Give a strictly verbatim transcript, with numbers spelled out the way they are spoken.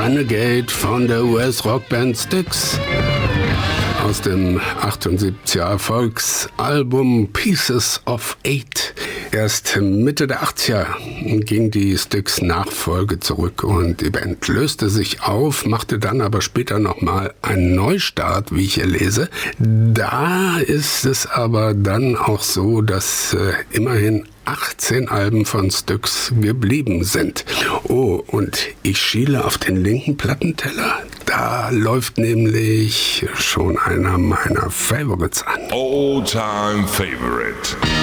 Renegade von der U S-Rockband Styx. Aus dem achtundsiebziger Erfolgsalbum Pieces of Eight. Erst Mitte der achtziger ging die Styx-Nachfolge zurück und die Band löste sich auf, machte dann aber später nochmal einen Neustart, wie ich hier lese. Da ist es aber dann auch so, dass äh, immerhin achtzehn Alben von Styx geblieben sind. Oh, und ich schiele auf den linken Plattenteller. Da läuft nämlich schon einer meiner Favorites an. All-time favorite.